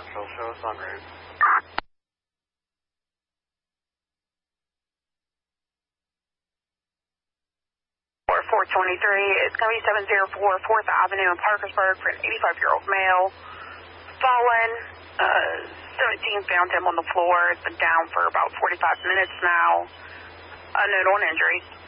She'll show us en route. 423, it's going to be 704 4th Avenue in Parkersburg for an 85-year-old male. Fallen, 17 found him on the floor. It's been down for about 45 minutes now. Unknown on injuries.